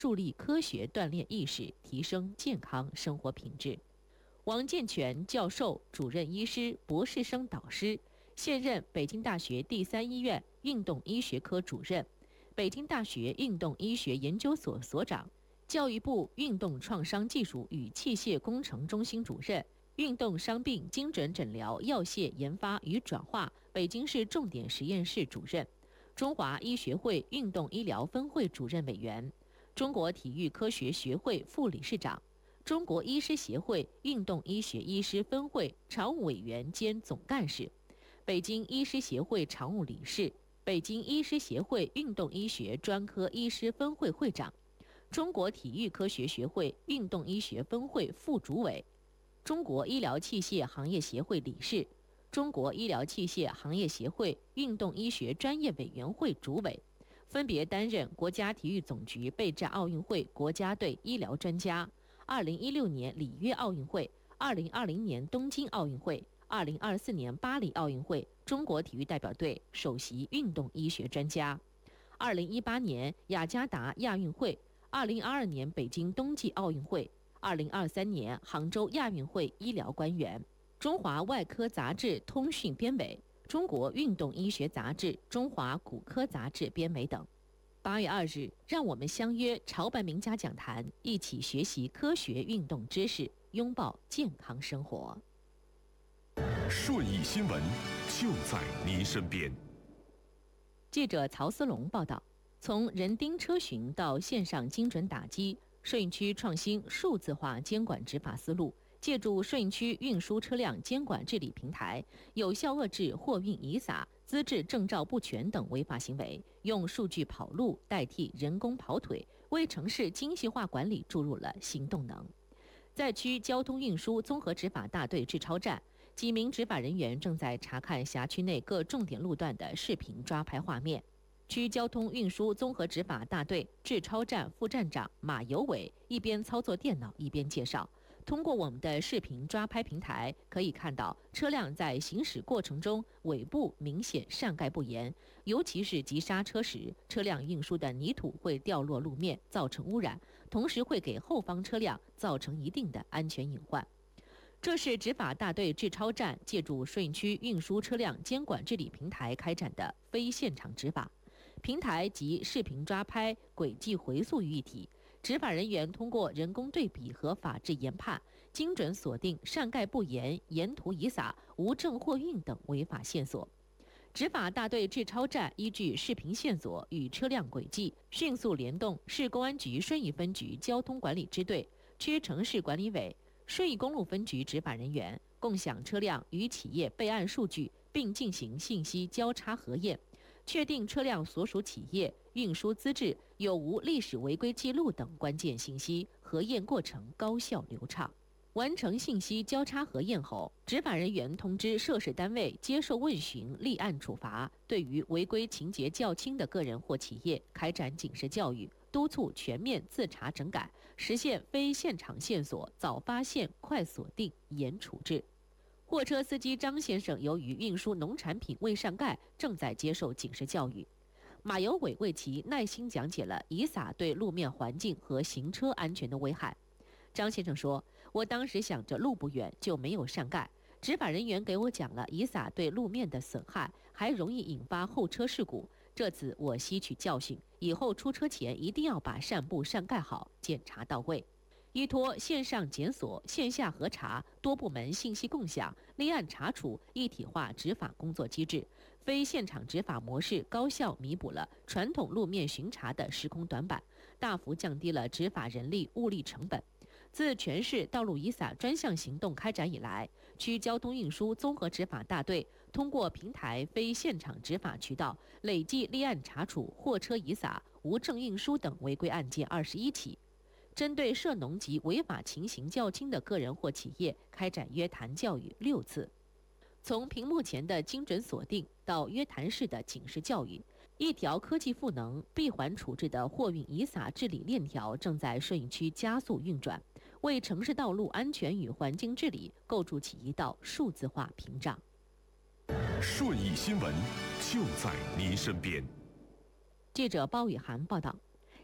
助力科学锻炼意识，提升健康生活品质。王健全教授、主任医师、博士生导师，现任北京大学第三医院运动医学科主任，北京大学运动医学研究所所长，教育部运动创伤技术与器械工程中心主任，运动伤病精准诊疗药械研发与转化北京市重点实验室主任，中华医学会运动医疗分会主任委员，中国体育科学学会副理事长，中国医师协会运动医学医师分会常务委员兼总干事，北京医师协会常务理事，北京医师协会运动医学专科医师分会会长，中国体育科学学会运动医学分会副主委，中国医疗器械行业协会理事，中国医疗器械行业协会运动医学专业委员会主委，分别担任国家体育总局备战奥运会国家队医疗专家，2016年里约奥运会、2020年东京奥运会、2024年巴黎奥运会中国体育代表队首席运动医学专家，2018年雅加达亚运会、2022年北京冬季奥运会、2023年杭州亚运会医疗官员，中华外科杂志通讯编委，中国运动医学杂志、中华骨科杂志编委等。8月2日，让我们相约潮白名家讲坛，一起学习科学运动知识，拥抱健康生活。 顺义新闻就在您身边。 记者曹思龙报道，从人盯车巡到线上精准打击，顺义区创新数字化监管执法思路，借助顺义区运输车辆监管治理平台，有效遏制货运遗撒、资质证照不全等违法行为，用数据跑路代替人工跑腿，为城市精细化管理注入了新动能。在区交通运输综合执法大队治超站，几名执法人员正在查看辖区内各重点路段的视频抓拍画面。区交通运输综合执法大队治超站副站长马有伟一边操作电脑一边介绍，通过我们的视频抓拍平台，可以看到车辆在行驶过程中尾部明显上盖不严，尤其是急刹车时，车辆运输的泥土会掉落路面，造成污染，同时会给后方车辆造成一定的安全隐患。这是执法大队治超站借助顺义区运输车辆监管治理平台开展的非现场执法。平台集视频抓拍、轨迹回溯于一体，执法人员通过人工对比和法制研判，精准锁定上盖不严、沿途遗撒、无证货运等违法线索。执法大队治超站依据视频线索与车辆轨迹，迅速联动市公安局顺义分局交通管理支队、区城市管理委、顺义公路分局执法人员，共享车辆与企业备案数据，并进行信息交叉核验，确定车辆所属企业运输资质有无历史违规记录等关键信息，核验过程高效流畅。完成信息交叉核验后，执法人员通知涉事单位接受问询，立案处罚。对于违规情节较轻的个人或企业，开展警示教育，督促全面自查整改，实现非现场线索早发现、快锁定、严处置。货车司机张先生由于运输农产品未上盖，正在接受警示教育。马有伟为其耐心讲解了遗撒对路面环境和行车安全的危害。张先生说，我当时想着路不远就没有上盖，执法人员给我讲了遗撒对路面的损害，还容易引发后车事故。这次我吸取教训，以后出车前一定要把扇布上盖好，检查到位。依托线上检索、线下核查、多部门信息共享、立案查处一体化执法工作机制，非现场执法模式高效弥补了传统路面巡查的时空短板，大幅降低了执法人力物力成本。自全市道路遗撒专项行动开展以来，区交通运输综合执法大队通过平台非现场执法渠道，累计立案查处货车遗撒、无证运输等违规案件21起。针对涉农及违法情形较轻的个人或企业，开展约谈教育6次。从屏幕前的精准锁定到约谈式的警示教育，一条科技赋能、闭环处置的货运遗撒治理链条正在顺义区加速运转，为城市道路安全与环境治理构筑起一道数字化屏障。 顺义新闻就在您身边。 记者包雨涵报道。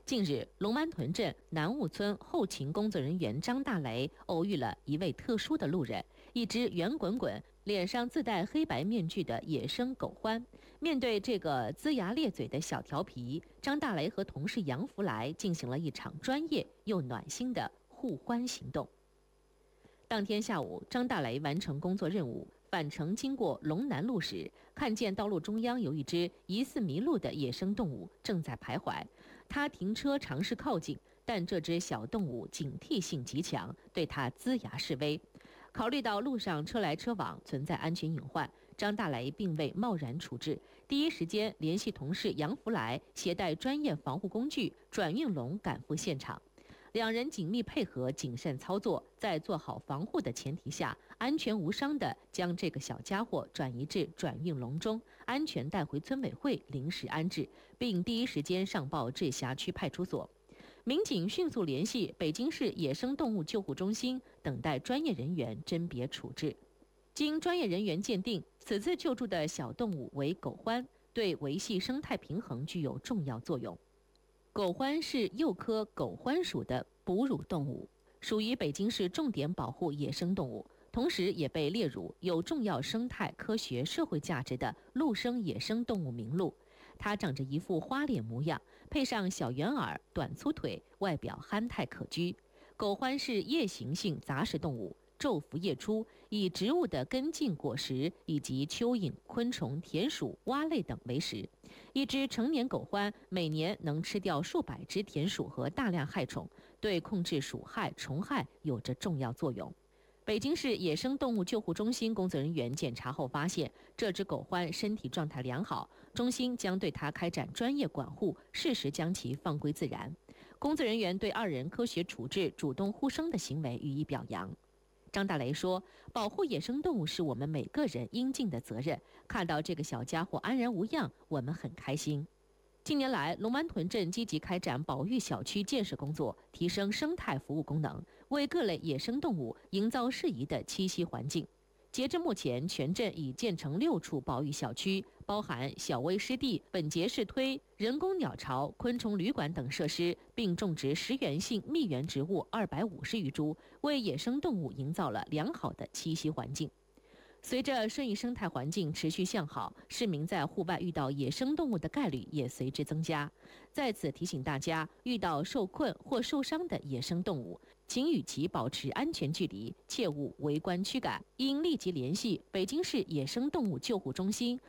近日，龙湾屯镇南务村后勤工作人员张大雷偶遇了一位特殊的路人，一只圆滚滚、脸上自带黑白面具的野生狗獾。面对这个龇牙咧嘴的小调皮，张大雷和同事杨福来进行了一场专业又暖心的护獾行动。当天下午，张大雷完成工作任务，返程经过龙南路时，看见道路中央有一只疑似迷路的野生动物正在徘徊。他停车尝试靠近，但这只小动物警惕性极强，对他龇牙示威。考虑到路上车来车往，存在安全隐患，张大雷并未贸然处置，第一时间联系同事杨福来，携带专业防护工具转运笼赶赴现场。两人紧密配合，谨慎操作，在做好防护的前提下，安全无伤地将这个小家伙转移至转运笼中，安全带回村委会临时安置，并第一时间上报至辖区派出所。民警迅速联系北京市野生动物救护中心，等待专业人员甄别处置。经专业人员鉴定，此次救助的小动物为狗獾，对维系生态平衡具有重要作用。狗獾是鼬科狗獾属的哺乳动物，属于北京市重点保护野生动物，同时也被列入有重要生态、科学、社会价值的陆生野生动物名录。它长着一副花脸模样，配上小圆耳、短粗腿，外表憨态可掬。狗獾是夜行性杂食动物，昼伏夜出，以植物的根茎、果实以及蚯蚓、昆虫、田鼠、蛙类等为食。一只成年狗獾每年能吃掉数百只田鼠和大量害虫，对控制鼠害、虫害有着重要作用。北京市野生动物救护中心工作人员检查后发现，这只狗獾身体状态良好，中心将对它开展专业管护，适时将其放归自然。工作人员对二人科学处置、主动护生的行为予以表扬。张大雷说，保护野生动物是我们每个人应尽的责任，看到这个小家伙安然无恙，我们很开心。近年来，龙湾屯镇积极开展保育小区建设工作，提升生态服务功能，为各类野生动物营造适宜的栖息环境。截至目前，全镇已建成6处保育小区，包含小微湿地、本节式推、人工鸟巢、昆虫旅馆等设施，并种植食源性蜜源植物250余株，为野生动物营造了良好的栖息环境。随着顺义生态环境持续向好，市民在户外遇到野生动物的概率也随之增加。在此提醒大家，遇到受困或受伤的野生动物，请与其保持安全距离，切勿围观驱赶，应立即联系北京市野生动物救护中心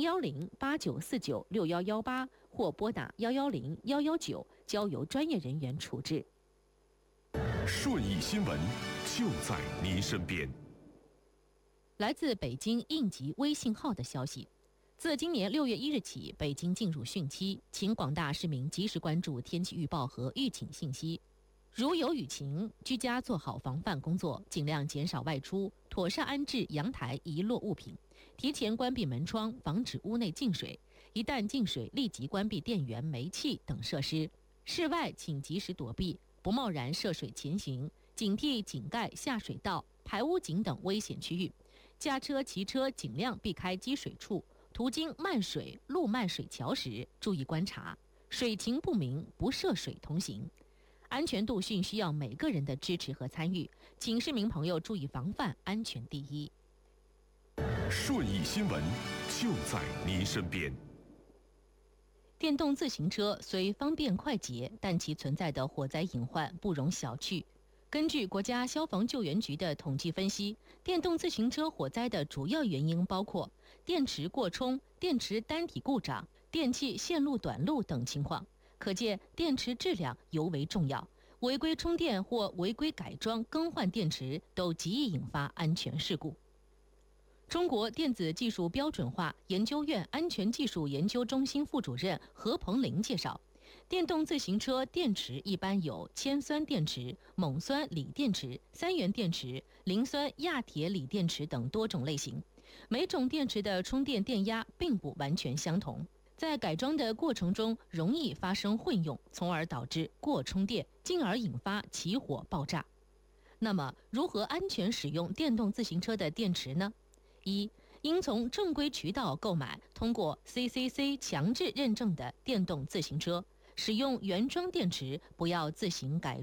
010-8949-6118或拨打110-119，交由专业人员处置。 顺义新闻就在您身边。 来自北京应急微信号的消息，自今年6月1日起，北京进入汛期，请广大市民及时关注天气预报和预警信息。如有雨情，居家做好防范工作，尽量减少外出，妥善安置阳台遗落物品，提前关闭门窗，防止屋内进水。一旦进水，立即关闭电源、煤气等设施。室外请及时躲避，不贸然涉水前行，警惕井盖、下水道、排污井等危险区域。驾车、骑车尽量避开积水处，途经漫水、路漫水桥时，注意观察，水情不明不涉水同行。安全度训需要每个人的支持和参与，请市民朋友注意防范，安全第一。 顺义新闻就在您身边。 电动自行车虽方便快捷，但其存在的火灾隐患不容小觑。根据国家消防救援局的统计分析，电动自行车火灾的主要原因包括电池过充、电池单体故障、电器线路短路等情况。可见电池质量尤为重要，违规充电或违规改装更换电池都极易引发安全事故。中国电子技术标准化研究院安全技术研究中心副主任何鹏林介绍，电动自行车电池一般有铅酸电池、锰酸锂电池、3元电池、磷酸亚铁锂电池等多种类型。每种电池的充电电压并不完全相同，在改装的过程中容易发生混用，从而导致过充电，进而引发起火爆炸。那么，如何安全使用电动自行车的电池呢？一、应从正规渠道购买通过 CCC 强制认证的电动自行车， 使用原装电池，不要自行改